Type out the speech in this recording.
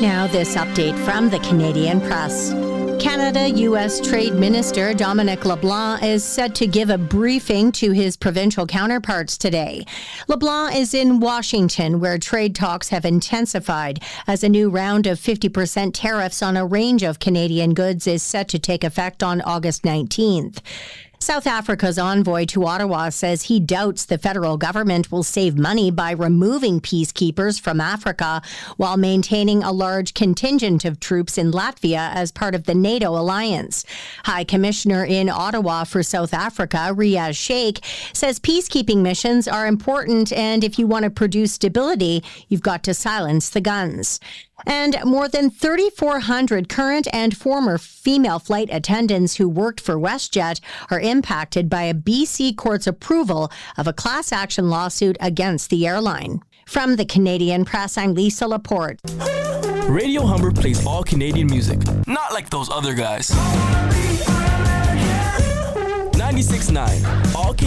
Now, this update from the Canadian Press. Canada-U.S. Trade Minister Dominic LeBlanc is set to give a briefing to his provincial counterparts today. LeBlanc is in Washington, where trade talks have intensified as a new round of 50% tariffs on a range of Canadian goods is set to take effect on August 19th. South Africa's envoy to Ottawa says he doubts the federal government will save money by removing peacekeepers from Africa while maintaining a large contingent of troops in Latvia as part of the NATO alliance. High Commissioner in Ottawa for South Africa, Riaz Sheikh, says peacekeeping missions are important, and if you want to produce stability, you've got to silence the guns. And more than 3,400 current and former female flight attendants who worked for WestJet are impacted by a BC court's approval of a class action lawsuit against the airline. From the Canadian Press, I'm Lisa Laporte. Radio Humber plays all Canadian music, not like those other guys. 96.9, all